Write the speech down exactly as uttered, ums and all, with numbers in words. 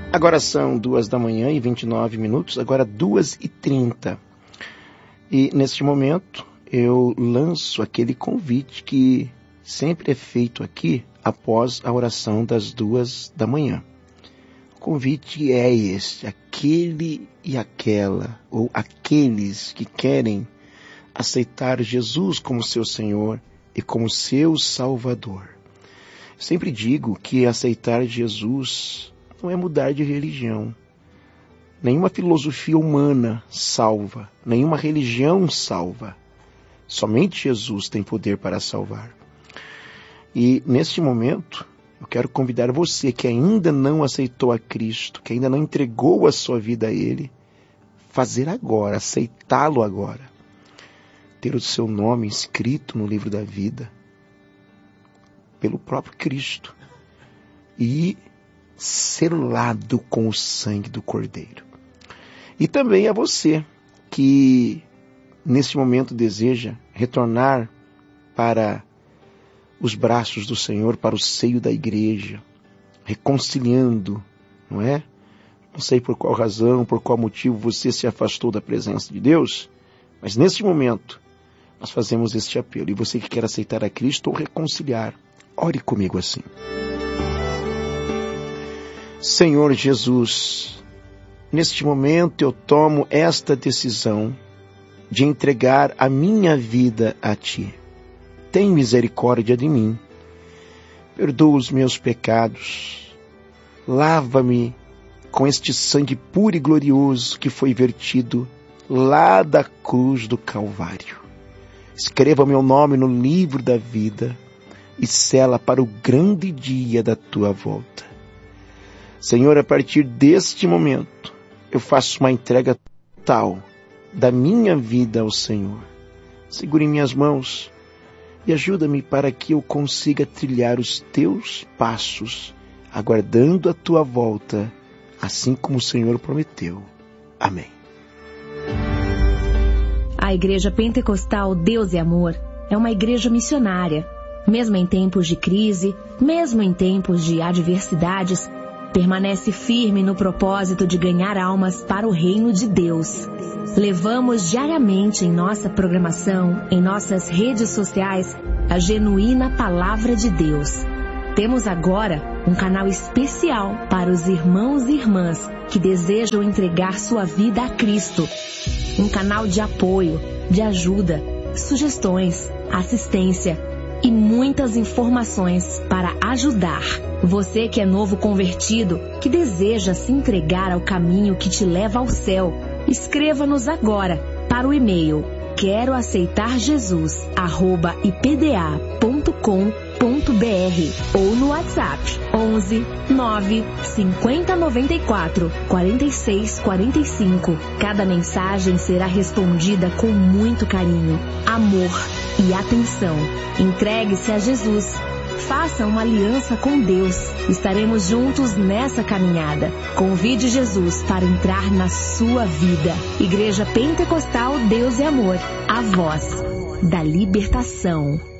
Agora são duas da manhã e vinte e nove minutos, agora duas e trinta. E neste momento eu lanço aquele convite que sempre é feito aqui após a oração das duas da manhã. O convite é este: aquele e aquela, ou aqueles que querem aceitar Jesus como seu Senhor e como seu Salvador. Eu sempre digo que aceitar Jesus não é mudar de religião. Nenhuma filosofia humana salva, nenhuma religião salva. Somente Jesus tem poder para salvar. E neste momento, eu quero convidar você que ainda não aceitou a Cristo, que ainda não entregou a sua vida a Ele, fazer agora, aceitá-lo agora. Ter o seu nome escrito no livro da vida, pelo próprio Cristo. E selado com o sangue do Cordeiro. E também a você que neste momento deseja retornar para os braços do Senhor, para o seio da igreja, reconciliando, não é? Não sei por qual razão, por qual motivo você se afastou da presença de Deus, mas neste momento nós fazemos este apelo. E você que quer aceitar a Cristo ou reconciliar, ore comigo assim. Senhor Jesus, neste momento eu tomo esta decisão de entregar a minha vida a Ti. Tem misericórdia de mim. Perdoa os meus pecados. Lava-me com este sangue puro e glorioso que foi vertido lá da cruz do Calvário. Escreva meu nome no livro da vida e sela para o grande dia da Tua volta. Senhor, a partir deste momento, eu faço uma entrega total da minha vida ao Senhor. Segure em minhas mãos e ajuda-me para que eu consiga trilhar os Teus passos, aguardando a Tua volta, assim como o Senhor prometeu. Amém. A Igreja Pentecostal Deus e Amor é uma igreja missionária. Mesmo em tempos de crise, mesmo em tempos de adversidades, permanece firme no propósito de ganhar almas para o reino de Deus. Levamos diariamente em nossa programação, em nossas redes sociais, a genuína Palavra de Deus. Temos agora um canal especial para os irmãos e irmãs que desejam entregar sua vida a Cristo. Um canal de apoio, de ajuda, sugestões, assistência e muitas informações para ajudar. Você que é novo convertido, que deseja se entregar ao caminho que te leva ao céu, escreva-nos agora para o e-mail quero aceitar Jesus arroba i p d a ponto com ponto b r ou no WhatsApp onze nove cinquenta noventa e quatro quarenta e seis quarenta e cinco. Cada mensagem será respondida com muito carinho, amor e atenção. Entregue-se a Jesus. Faça uma aliança com Deus. Estaremos juntos nessa caminhada. Convide Jesus para entrar na sua vida. Igreja Pentecostal Deus e Amor, a voz da libertação.